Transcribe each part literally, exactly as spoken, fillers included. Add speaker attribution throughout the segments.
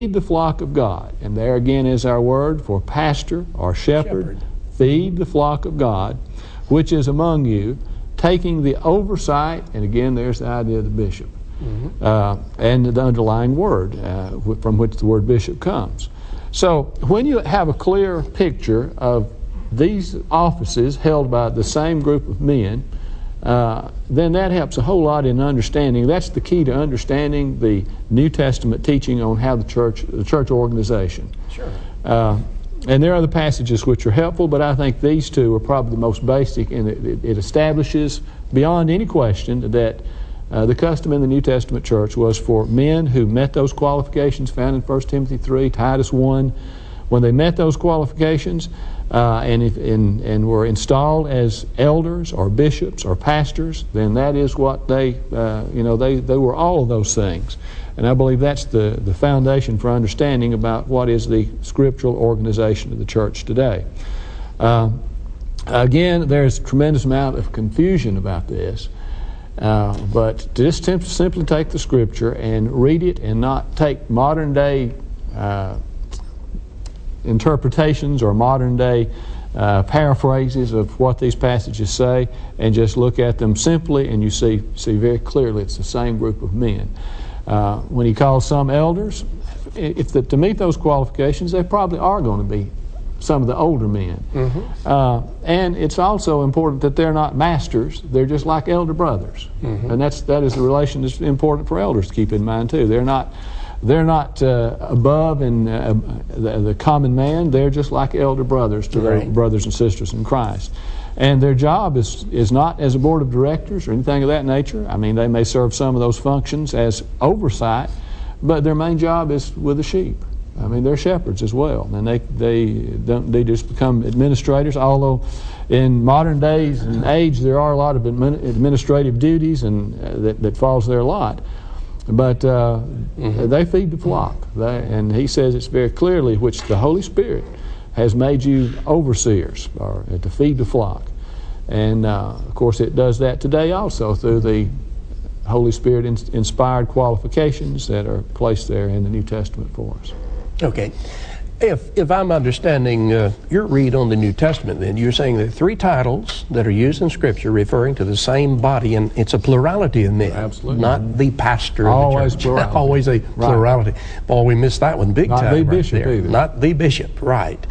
Speaker 1: feed the flock of God. And there again is our word for pastor or shepherd.
Speaker 2: Shepherd.
Speaker 1: Feed the flock of God, which is among you, taking the oversight, and again there's the idea of the bishop, mm-hmm. uh, and the underlying word uh, from which the word bishop comes. So when you have a clear picture of these offices held by the same group of men, uh, then that helps a whole lot in understanding. That's the key to understanding the New Testament teaching on how the church, the church organization.
Speaker 2: Sure.
Speaker 1: Uh, and there are other passages which are helpful, but I think these two are probably the most basic, and it, it establishes beyond any question that uh, the custom in the New Testament church was for men who met those qualifications found in First Timothy three, Titus one. When they met those qualifications uh, and, if, and, and were installed as elders or bishops or pastors, then that is what they, uh, you know, they, they were all of those things. And I believe that's the, the foundation for understanding about what is the scriptural organization of the church today. Uh, again, there's a tremendous amount of confusion about this. Uh, but just sim- simply take the scripture and read it and not take modern day uh, interpretations or modern day uh, paraphrases of what these passages say, and just look at them simply, and you see see very clearly it's the same group of men. Uh, when he calls some elders, if the, to meet those qualifications, they probably are going to be some of the older men. Mm-hmm. Uh, and it's also important that they're not masters; they're just like elder brothers, mm-hmm. and that's that is the relation that's important for elders to keep in mind too. They're not. They're not uh, above in uh, the, the common man. They're just like elder brothers to
Speaker 2: right.
Speaker 1: their brothers and sisters in Christ. And their job is, is not as a board of directors or anything of that nature. I mean, they may serve some of those functions as oversight, but their main job is with the sheep. I mean, they're shepherds as well. And they, they, don't, they just become administrators, although in modern days and age there are a lot of admin, administrative duties and uh, that, that falls their lot. But uh, mm-hmm. they feed the flock. They, and he says it's very clearly, which the Holy Spirit has made you overseers, or uh, to feed the flock. And uh, of course it does that today also through the Holy Spirit in, inspired qualifications that are placed there in the New Testament for us.
Speaker 2: Okay. If if I'm understanding uh, your read on the New Testament, then you're saying there are three titles that are used in Scripture referring to the same body, and it's a plurality of men.
Speaker 1: Absolutely.
Speaker 2: Not the pastor
Speaker 1: Always
Speaker 2: of the church.
Speaker 1: plurality.
Speaker 2: Always a plurality.
Speaker 1: Right.
Speaker 2: Boy, we missed that one big
Speaker 1: Not
Speaker 2: time.
Speaker 1: the
Speaker 2: right
Speaker 1: bishop
Speaker 2: there.
Speaker 1: either.
Speaker 2: Not the bishop, right.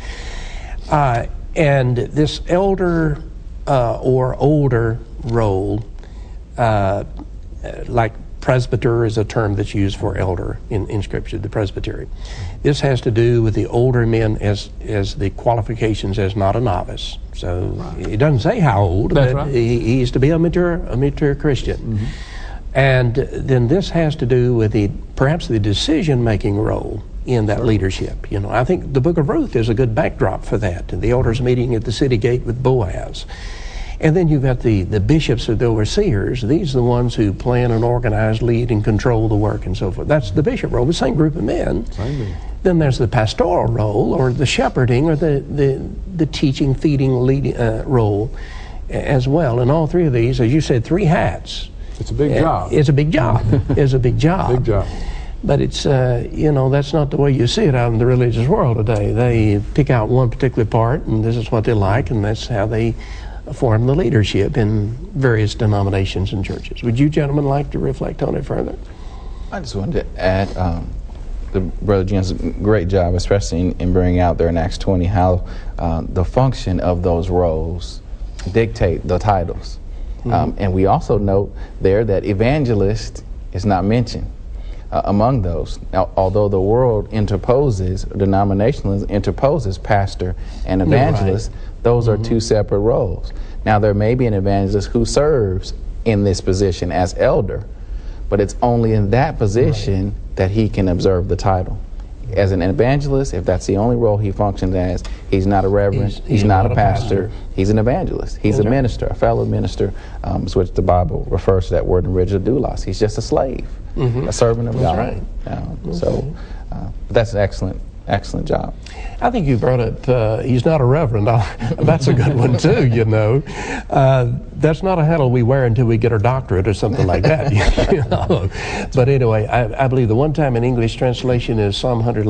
Speaker 2: Uh, and this elder uh, or older role, uh, like presbyter is a term that's used for elder in, in Scripture, the presbytery. This has to do with the older men as as the qualifications as not a novice. So right. It doesn't say how old,
Speaker 1: That's
Speaker 2: but
Speaker 1: right.
Speaker 2: he, he's to be a mature a mature Christian. Mm-hmm. And then this has to do with the perhaps the decision-making role in that sure. leadership. You know, I think the book of Ruth is a good backdrop for that. The elders meeting at the city gate with Boaz. And then you've got the, the bishops or the overseers. These are the ones who plan and organize, lead, and control the work and so forth. That's the bishop role, the same group of men.
Speaker 1: Same.
Speaker 2: Then there's the pastoral role, or the shepherding, or the, the, the teaching, feeding, leading uh, role as well. And all three of these, as you said, three hats.
Speaker 1: It's a big
Speaker 2: uh,
Speaker 1: job.
Speaker 2: It's a big job. It's a big job.
Speaker 1: Big job.
Speaker 2: But it's, uh, you know, that's not the way you see it out in the religious world today. They pick out one particular part, and this is what they like, and that's how they form the leadership in various denominations and churches. Would you gentlemen like to reflect on it further?
Speaker 3: I just wanted to add, um, the Brother Jim's great job, especially in, in bringing out there in Acts twenty, how uh, the function of those roles dictate the titles. Mm-hmm. Um, and we also note there that evangelist is not mentioned uh, among those. Now, although the world interposes, denominationalism interposes pastor and evangelist, right. Those mm-hmm. are two separate roles. Now, there may be an evangelist who serves in this position as elder, but it's only in that position right. that he can observe the title. As an evangelist, if that's the only role he functions as, he's not a reverend, he's, he's, he's not, not a pastor, pastor, he's an evangelist. He's that's a minister, right. a fellow minister, um, which the Bible refers to that word in original doulos. He's just a slave, mm-hmm. a servant of
Speaker 2: that's
Speaker 3: God.
Speaker 2: Right.
Speaker 3: Um,
Speaker 2: okay.
Speaker 3: So uh, that's an excellent excellent job.
Speaker 2: I think you brought up, uh, he's not a reverend. That's a good one too, you know. Uh, that's not a handle we wear until we get our doctorate or something like that. You know? But anyway, I, I believe the one time in English translation is Psalm one hundred